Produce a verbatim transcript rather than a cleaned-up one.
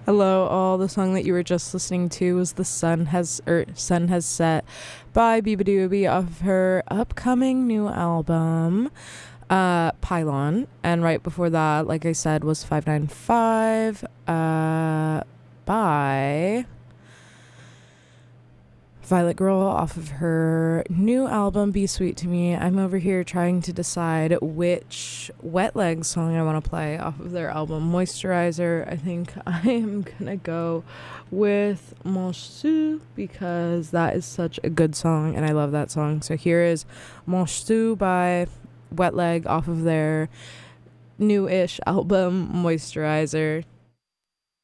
Hello, all. The song that you were just listening to was "The Sun Has" or "Sun Has Set" by Biba Doobie off her upcoming new album, uh, Pylon. And right before that, like I said, was five nine five uh, by Violet Girl off of her new album, Be Sweet to Me. I'm over here trying to decide which Wet Legs song I want to play off of their album, Moisturizer. I think I am going to go with Mon Chou because that is such a good song and I love that song. So here is Mon Chou by Wet Leg off of their new-ish album, Moisturizer.